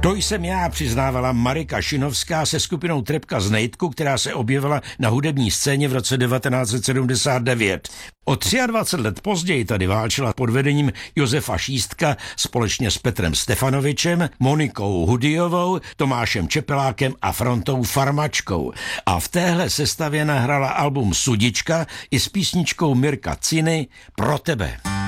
To jsem já, přiznávala Marika Šinovská se skupinou Trepka z Nejtku, která se objevila na hudební scéně v roce 1979. O 23 let později tady válčila pod vedením Josefa Šístka společně s Petrem Stefanovičem, Monikou Hudiovou, Tomášem Čepelákem a Frontou Farmačkou. A v téhle sestavě nahrala album Sudička i s písničkou Mirka Ciny Pro tebe.